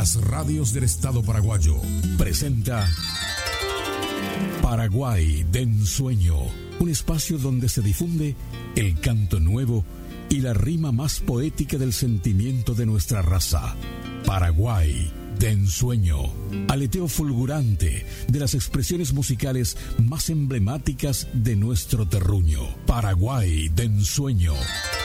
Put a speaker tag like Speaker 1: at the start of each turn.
Speaker 1: las radios del Estado paraguayo, presenta Paraguay de Ensueño, un espacio donde se difunde el canto nuevo y la rima más poética del sentimiento de nuestra raza. Paraguay de Ensueño, aleteo fulgurante de las expresiones musicales más emblemáticas de nuestro terruño. Paraguay de Ensueño.